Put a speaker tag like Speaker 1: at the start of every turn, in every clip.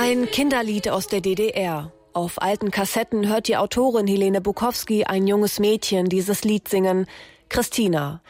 Speaker 1: Ein Kinderlied aus der DDR. Auf alten Kassetten hört die Autorin Helene Bukowski ein junges Mädchen dieses Lied singen. Christina.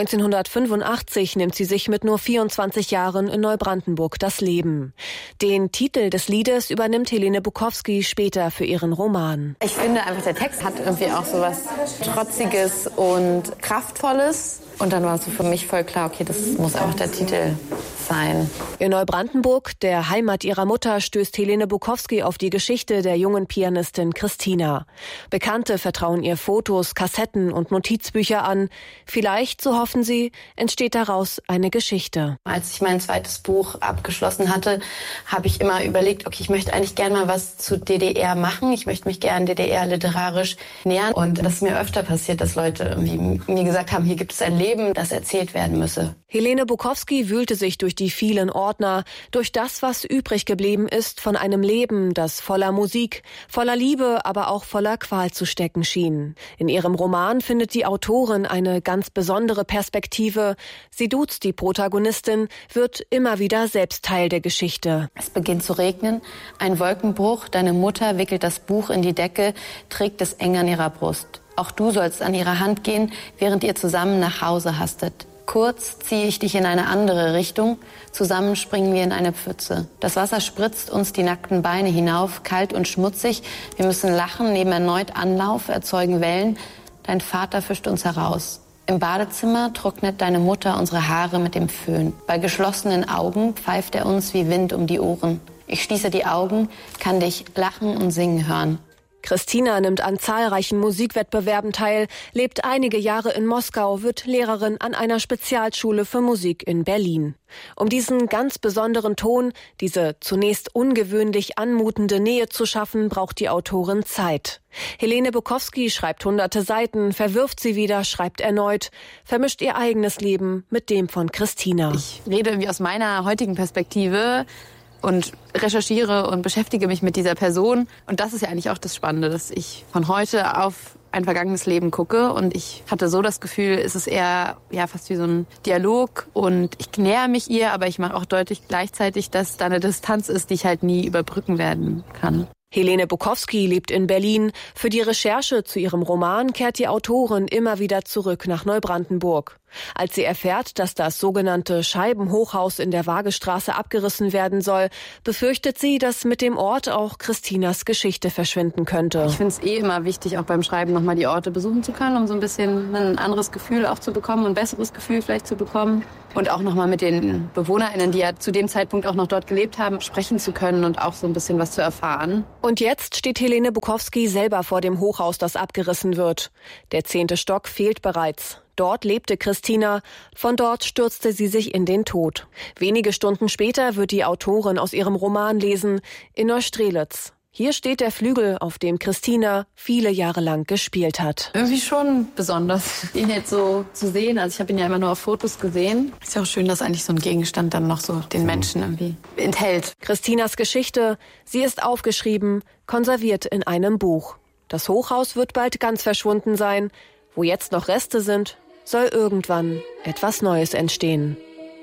Speaker 1: 1985 nimmt sie sich mit nur 24 Jahren in Neubrandenburg das Leben. Den Titel des Liedes übernimmt Helene Bukowski später für ihren Roman.
Speaker 2: Ich finde einfach, der Text hat irgendwie auch so was Trotziges und Kraftvolles. Und dann war es für mich voll klar, okay, das muss auch der Titel sein.
Speaker 1: In Neubrandenburg, der Heimat ihrer Mutter, stößt Helene Bukowski auf die Geschichte der jungen Pianistin Christina. Bekannte vertrauen ihr Fotos, Kassetten und Notizbücher an. Vielleicht, so hoffen sie, entsteht daraus eine Geschichte.
Speaker 2: Als ich mein zweites Buch abgeschlossen hatte, habe ich immer überlegt, okay, ich möchte eigentlich gerne mal was zu DDR machen. Ich möchte mich gerne DDR literarisch nähern. Und das ist mir öfter passiert, dass Leute irgendwie mir gesagt haben, hier gibt es ein Leben, das erzählt werden müsse.
Speaker 1: Helene Bukowski wühlte sich durch die vielen Ordner, durch das, was übrig geblieben ist von einem Leben, das voller Musik, voller Liebe, aber auch voller Qual zu stecken schien. In ihrem Roman findet die Autorin eine ganz besondere Perspektive. Sie duzt die Protagonistin, wird immer wieder selbst Teil der Geschichte.
Speaker 2: Es beginnt zu regnen, ein Wolkenbruch, deine Mutter wickelt das Buch in die Decke, trägt es eng an ihrer Brust. Auch du sollst an ihrer Hand gehen, während ihr zusammen nach Hause hastet. Kurz ziehe ich dich in eine andere Richtung, zusammen springen wir in eine Pfütze. Das Wasser spritzt uns die nackten Beine hinauf, kalt und schmutzig. Wir müssen lachen, nehmen erneut Anlauf, erzeugen Wellen. Dein Vater fischt uns heraus. Im Badezimmer trocknet deine Mutter unsere Haare mit dem Föhn. Bei geschlossenen Augen pfeift er uns wie Wind um die Ohren. Ich schließe die Augen, kann dich lachen und singen hören.
Speaker 1: Christina nimmt an zahlreichen Musikwettbewerben teil, lebt einige Jahre in Moskau, wird Lehrerin an einer Spezialschule für Musik in Berlin. Um diesen ganz besonderen Ton, diese zunächst ungewöhnlich anmutende Nähe zu schaffen, braucht die Autorin Zeit. Helene Bukowski schreibt hunderte Seiten, verwirft sie wieder, schreibt erneut, vermischt ihr eigenes Leben mit dem von Christina.
Speaker 2: Ich rede irgendwie aus meiner heutigen Perspektive und recherchiere und beschäftige mich mit dieser Person. Und das ist ja eigentlich auch das Spannende, dass ich von heute auf ein vergangenes Leben gucke. Und ich hatte so das Gefühl, es ist eher fast wie so ein Dialog. Und ich näher mich ihr, aber ich mache auch deutlich gleichzeitig, dass da eine Distanz ist, die ich halt nie überbrücken werden kann.
Speaker 1: Helene Bukowski lebt in Berlin. Für die Recherche zu ihrem Roman kehrt die Autorin immer wieder zurück nach Neubrandenburg. Als sie erfährt, dass das sogenannte Scheibenhochhaus in der Waagestraße abgerissen werden soll, befürchtet sie, dass mit dem Ort auch Christinas Geschichte verschwinden könnte.
Speaker 2: Ich finde es immer wichtig, auch beim Schreiben nochmal die Orte besuchen zu können, um so ein bisschen ein anderes Gefühl auch zu bekommen, ein besseres Gefühl vielleicht zu bekommen. Und auch nochmal mit den BewohnerInnen, die ja zu dem Zeitpunkt auch noch dort gelebt haben, sprechen zu können und auch so ein bisschen was zu erfahren.
Speaker 1: Und jetzt steht Helene Bukowski selber vor dem Hochhaus, das abgerissen wird. Der 10. Stock fehlt bereits. Dort lebte Christina, von dort stürzte sie sich in den Tod. Wenige Stunden später wird die Autorin aus ihrem Roman lesen, in Neustrelitz. Hier steht der Flügel, auf dem Christina viele Jahre lang gespielt hat.
Speaker 2: Irgendwie schon besonders, ihn jetzt so zu sehen. Also ich habe ihn ja immer nur auf Fotos gesehen. Ist ja auch schön, dass eigentlich so ein Gegenstand dann noch so den Menschen irgendwie enthält.
Speaker 1: Christinas Geschichte, sie ist aufgeschrieben, konserviert in einem Buch. Das Hochhaus wird bald ganz verschwunden sein. Wo jetzt noch Reste sind, soll irgendwann etwas Neues entstehen.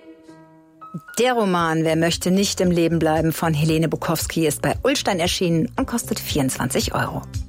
Speaker 3: Der Roman Wer möchte nicht im Leben bleiben von Helene Bukowski ist bei Ullstein erschienen und kostet 24 €.